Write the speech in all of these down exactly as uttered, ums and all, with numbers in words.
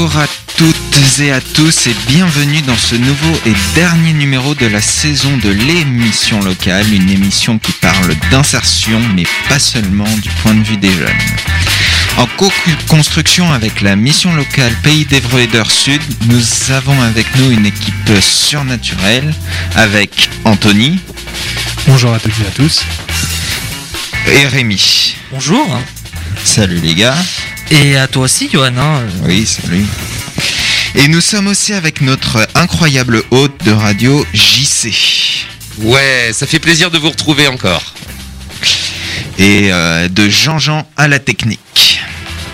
Bonjour à toutes et à tous et bienvenue dans ce nouveau et dernier numéro de la saison de l'émission locale, une émission qui parle d'insertion mais pas seulement du point de vue des jeunes. En co-construction avec la mission locale Pays d'Évreux et d'Eure Sud, nous avons avec nous une équipe surnaturelle avec Anthony. Bonjour à toutes et à tous. Et Rémi. Bonjour. Salut les gars. Et à toi aussi, Johan. Hein. Oui, salut. Et nous sommes aussi avec notre incroyable hôte de radio, J C. Ouais, ça fait plaisir de vous retrouver encore. Et euh, de Jean-Jean à la technique.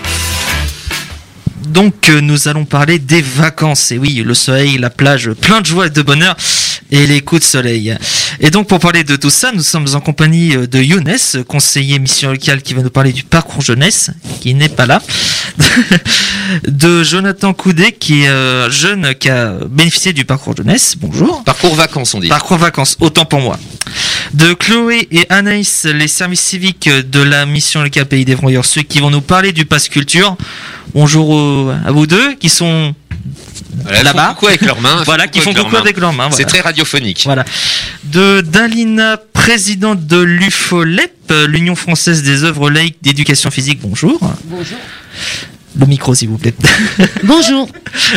Donc, euh, nous allons parler des vacances. Et oui, le soleil, la plage, plein de joie et de bonheur. Et les coups de soleil. Et donc, pour parler de tout ça, nous sommes en compagnie de Younes, conseiller mission locale, qui va nous parler du parcours jeunesse, qui n'est pas là. De Jonathan Coudet, qui est euh, jeune, qui a bénéficié du parcours jeunesse. Bonjour. Parcours vacances, on dit. Parcours vacances, autant pour moi. De Chloé et Anaïs, les services civiques de la mission locale Pays d'Évreux et d'Eure Sud, qui vont nous parler du pass culture. Bonjour au, à vous deux, qui sont... Voilà, là-bas, coucou avec leurs mains. voilà, qui font coucou avec leurs mains. Voilà. C'est très radiophonique. Voilà. De Dalina, présidente de l'U F O L E P, l'Union française des œuvres laïques d'éducation physique. Bonjour. Bonjour. Le micro, s'il vous plaît. Bonjour.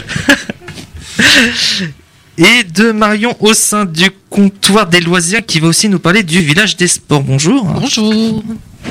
Et de Marion au sein du comptoir des loisirs, qui va aussi nous parler du village des sports. Bonjour. Bonjour.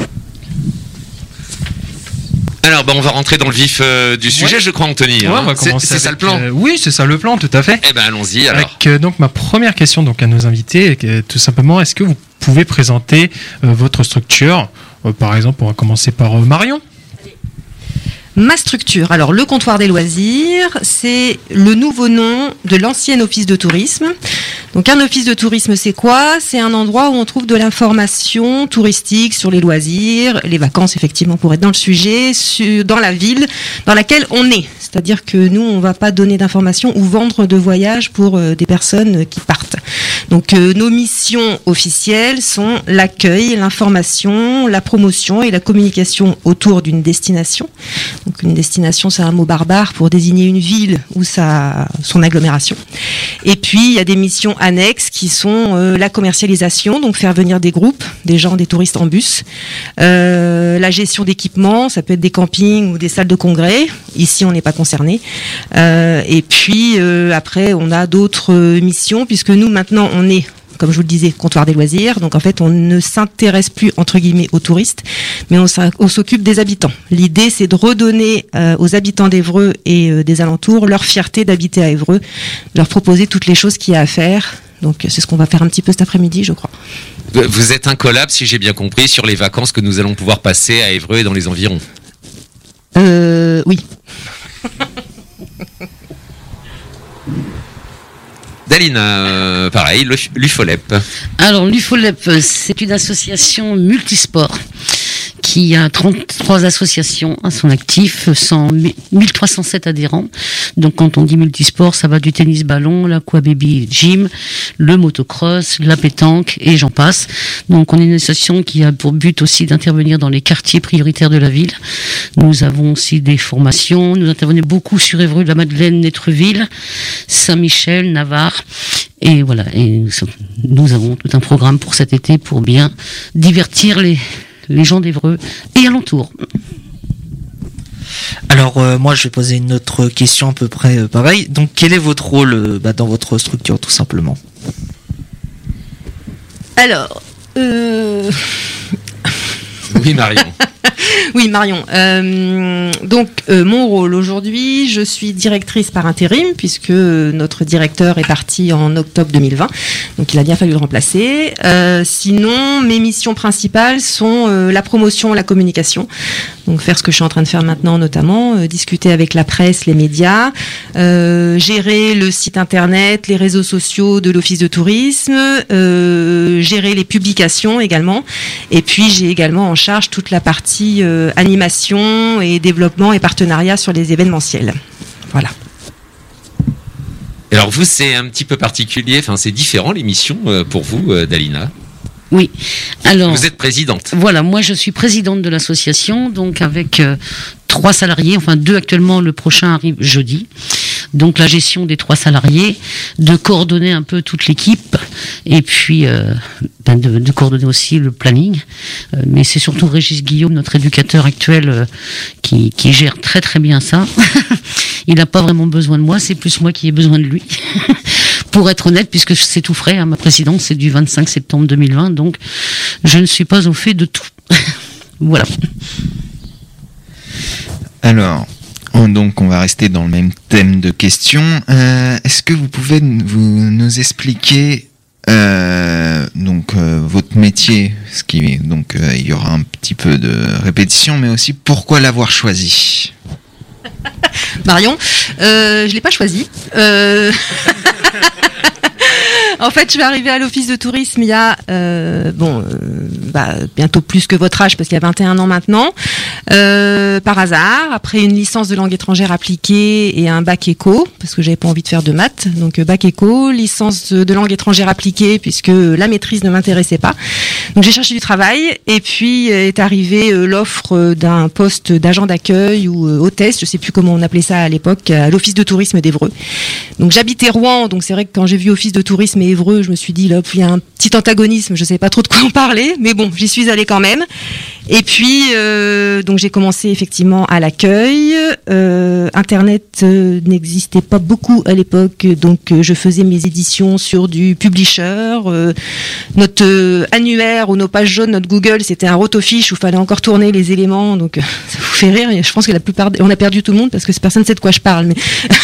Alors, bah, on va rentrer dans le vif euh, du sujet, ouais. je crois, Anthony. Ouais, hein. on va c'est commencer c'est avec, ça le plan euh, Oui, c'est ça le plan, tout à fait. Eh ben, allons-y alors. Avec euh, donc ma première question donc à nos invités, euh, tout simplement, est-ce que vous pouvez présenter euh, votre structure euh, Par exemple, on va commencer par euh, Marion. Ma structure, alors le comptoir des loisirs, c'est le nouveau nom de l'ancien office de tourisme. Donc un office de tourisme, c'est quoi ? C'est un endroit où on trouve de l'information touristique sur les loisirs, les vacances effectivement pour être dans le sujet, sur, dans la ville dans laquelle on est. C'est-à-dire que nous, on ne va pas donner d'informations ou vendre de voyages pour euh, des personnes qui partent. Donc euh, nos missions officielles sont l'accueil, l'information, la promotion et la communication autour d'une destination. Donc une destination, c'est un mot barbare pour désigner une ville ou sa, son agglomération. Et puis il y a des missions annexes qui sont euh, la commercialisation, donc faire venir des groupes, des gens, des touristes en bus, euh, la gestion d'équipements, ça peut être des campings ou des salles de congrès. Ici, on n'est pas concerné. Euh, et puis euh, après, on a d'autres missions puisque nous maintenant, on est, comme je vous le disais, comptoir des loisirs. Donc en fait, on ne s'intéresse plus entre guillemets aux touristes, mais on, on s'occupe des habitants. L'idée, c'est de redonner euh, aux habitants d'Évreux et euh, des alentours leur fierté d'habiter à Évreux, leur proposer toutes les choses qu'il y a à faire. Donc c'est ce qu'on va faire un petit peu cet après-midi, je crois. Vous êtes un collab, si j'ai bien compris, sur les vacances que nous allons pouvoir passer à Évreux et dans les environs. Euh, oui. Dalina, euh, pareil, l'U F O L E P. Alors, l'U F O L E P, c'est une association multisport qui a trente-trois associations à son actif, cent, mille trois cent sept adhérents. Donc, quand on dit multisport, ça va du tennis-ballon, l'aquababy gym, le motocross, la pétanque, et j'en passe. Donc, on est une association qui a pour but aussi d'intervenir dans les quartiers prioritaires de la ville. Nous avons aussi des formations. Nous intervenons beaucoup sur Évreux, la Madeleine, Netreville, Saint-Michel, Navarre. Et voilà, et nous avons tout un programme pour cet été pour bien divertir les les gens d'Évreux et alentours. Alors euh, moi je vais poser une autre question à peu près euh, pareil. Donc quel est votre rôle euh, bah, dans votre structure tout simplement ? Alors, euh... Oui, Marion. Oui, Marion. Euh, donc, euh, mon rôle aujourd'hui, je suis directrice par intérim, puisque notre directeur est parti en octobre deux mille vingt. Donc, il a bien fallu le remplacer. Euh, sinon, mes missions principales sont euh, la promotion, la communication. Donc, faire ce que je suis en train de faire maintenant, notamment, euh, discuter avec la presse, les médias, euh, gérer le site internet, les réseaux sociaux de l'Office de tourisme, euh, gérer les publications également. Et puis, j'ai également en charge toute la partie euh, animation et développement et partenariat sur les événementiels. Voilà. Alors vous, c'est un petit peu particulier, enfin c'est différent l'émission euh, pour vous, euh, Dalina. Oui. Alors. Vous êtes présidente. Voilà, moi je suis présidente de l'association, donc avec euh, trois salariés, enfin deux actuellement, le prochain arrive jeudi. Donc la gestion des trois salariés, de coordonner un peu toute l'équipe, et puis euh, ben de, de coordonner aussi le planning. Euh, mais c'est surtout Régis Guillaume, notre éducateur actuel, euh, qui, qui gère très très bien ça. Il n'a pas vraiment besoin de moi, c'est plus moi qui ai besoin de lui. Pour être honnête, puisque c'est tout frais, hein, ma présidence c'est du vingt-cinq septembre deux mille vingt, donc je ne suis pas au fait de tout. Voilà. Alors, on, donc on va rester dans le même thème de questions. Euh, est-ce que vous pouvez vous nous expliquer euh, donc euh, votre métier, ce qui donc euh, il y aura un petit peu de répétition, mais aussi pourquoi l'avoir choisi? Marion, euh, je l'ai pas choisi. Euh... En fait, je vais arriver à l'office de tourisme il y a euh, bon, euh, bah, bientôt plus que votre âge parce qu'il y a vingt et un ans maintenant, euh, par hasard, après une licence de langue étrangère appliquée et un bac éco, parce que j'avais pas envie de faire de maths, donc bac éco, licence de langue étrangère appliquée puisque la maîtrise ne m'intéressait pas. Donc j'ai cherché du travail et puis est arrivée euh, l'offre d'un poste d'agent d'accueil ou euh, hôtesse, je sais plus comment on appelait ça à l'époque, à l'office de tourisme d'Évreux. Donc j'habitais Rouen, donc c'est vrai que quand j'ai vu office de tourisme et Évreux, je me suis dit là, il y a un petit antagonisme, je ne savais pas trop de quoi en parler, mais bon, j'y suis allée quand même. Et puis, euh, donc j'ai commencé effectivement à l'accueil. Euh, Internet euh, n'existait pas beaucoup à l'époque, donc euh, je faisais mes éditions sur du publisher. Euh, notre euh, annuaire ou nos pages jaunes, notre Google, c'était un rotofiche où il fallait encore tourner les éléments, donc euh, ça vous fait rire. Je pense que la plupart, on a perdu tout le monde parce que personne ne sait de quoi je parle, mais...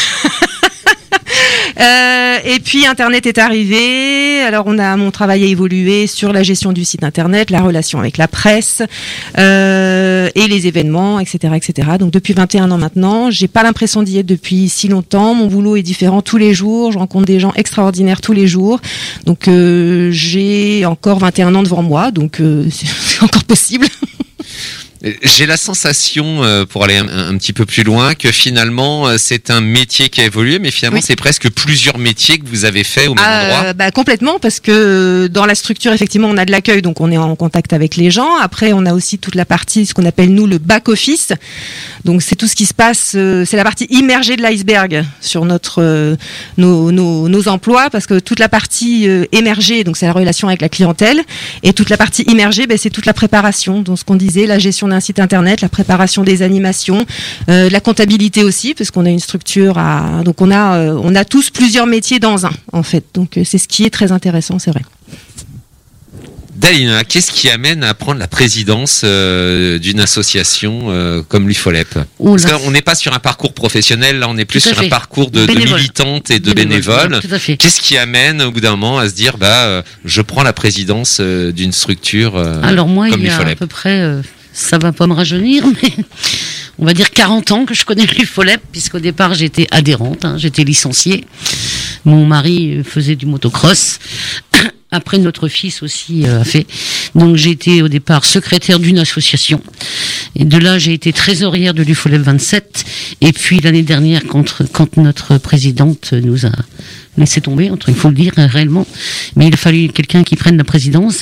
Euh, et puis Internet est arrivé. Alors on a mon travail a évolué sur la gestion du site Internet, la relation avec la presse euh, et les événements, et cetera, et cetera. Donc depuis vingt et un ans maintenant, j'ai pas l'impression d'y être depuis si longtemps. Mon boulot est différent tous les jours. Je rencontre des gens extraordinaires tous les jours. Donc euh, j'ai encore vingt et un ans devant moi. Donc euh, c'est encore possible. J'ai la sensation, euh, pour aller un, un petit peu plus loin, que finalement euh, c'est un métier qui a évolué, mais finalement oui. c'est presque plusieurs métiers que vous avez fait au même euh, endroit. Bah complètement, parce que dans la structure effectivement on a de l'accueil, donc on est en contact avec les gens. Après on a aussi toute la partie, ce qu'on appelle nous le back office. Donc c'est tout ce qui se passe, euh, c'est la partie immergée de l'iceberg sur notre euh, nos, nos nos emplois, parce que toute la partie euh, émergée, donc c'est la relation avec la clientèle, et toute la partie immergée, bah, c'est toute la préparation, donc ce qu'on disait, la gestion d'un site internet, la préparation des animations, euh, la comptabilité aussi, parce qu'on a une structure à, donc on a euh, on a tous plusieurs métiers dans un en fait, donc euh, c'est ce qui est très intéressant, c'est vrai. Dalina, qu'est-ce qui amène à prendre la présidence euh, d'une association euh, comme l'U F O L E P? Oh Parce qu'on n'est pas sur un parcours professionnel, là on est plus Tout à sur fait. un parcours de, de Bénévole. militante et de Bénévole, bénévole. tout à fait. Qu'est-ce qui amène au bout d'un moment à se dire, bah, euh, je prends la présidence euh, d'une structure euh, Alors moi, comme il y l'U F a O L E à P? peu près, euh, ça va pas me rajeunir, mais on va dire quarante ans que je connais l'U F O L E P, puisqu'au départ j'étais adhérente, hein, j'étais licenciée. Mon mari faisait du motocross. Après, notre fils aussi euh, a fait. Donc, j'ai été au départ secrétaire d'une association. Et de là, j'ai été trésorière de l'U F O L E P vingt-sept. Et puis, l'année dernière, quand, quand notre présidente nous a laissé tomber, entre, il faut le dire réellement, mais il a fallu quelqu'un qui prenne la présidence.